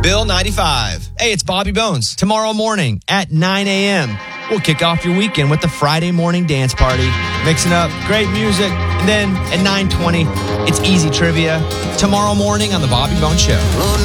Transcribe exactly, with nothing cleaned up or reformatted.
Bill ninety-five. Hey, it's Bobby Bones. Tomorrow morning at nine a.m., we'll kick off your weekend with the Friday morning dance party. Mixing up great music. And then at nine twenty, it's easy trivia. Tomorrow morning on the Bobby Bones Show.